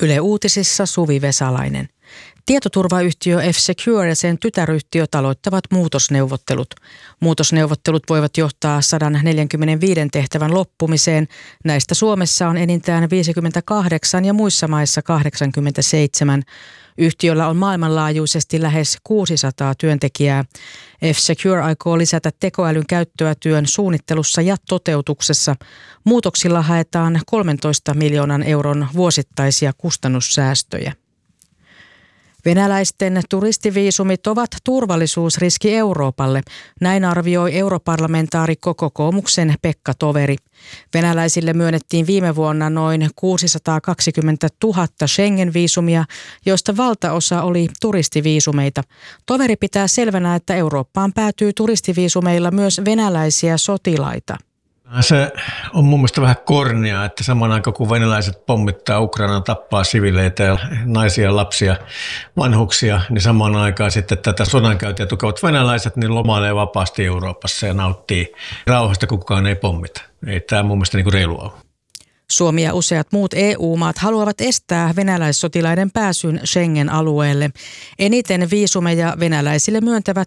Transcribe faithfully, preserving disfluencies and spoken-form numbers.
Yle Uutisissa Suvi Vesalainen. Tietoturvayhtiö F-Secure ja sen tytäryhtiöt aloittavat muutosneuvottelut. Muutosneuvottelut voivat johtaa sata neljäkymmentäviisi tehtävän loppumiseen. Näistä Suomessa on enintään viisikymmentäkahdeksan ja muissa maissa kahdeksankymmentäseitsemän. Yhtiöllä on maailmanlaajuisesti lähes kuusisataa työntekijää. F-Secure aikoo lisätä tekoälyn käyttöä työn suunnittelussa ja toteutuksessa. Muutoksilla haetaan kolmentoista miljoonan euron vuosittaisia kustannussäästöjä. Venäläisten turistiviisumit ovat turvallisuusriski Euroopalle, näin arvioi europarlamentaarikko kokoomuksen Pekka Toveri. Venäläisille myönnettiin viime vuonna noin kuusisataakaksikymmentätuhatta Schengen-viisumia, joista valtaosa oli turistiviisumeita. Toveri pitää selvänä, että Eurooppaan päätyy turistiviisumeilla myös venäläisiä sotilaita. Se on mun mielestä vähän kornia, että samaan aikaan kun venäläiset pommittaa Ukrainaan, tappaa sivileitä ja naisia, lapsia, vanhuksia, niin samaan aikaan sitten tätä sodankäyntiä tukevat venäläiset niin lomailee vapaasti Euroopassa ja nauttii rauhasta, kun kukaan ei pommita. Ei tämä mun mielestä niin kuin reilua ole. Suomi ja useat muut E U-maat haluavat estää venäläissotilaiden pääsyn Schengen-alueelle. Eniten viisumeja venäläisille myöntävät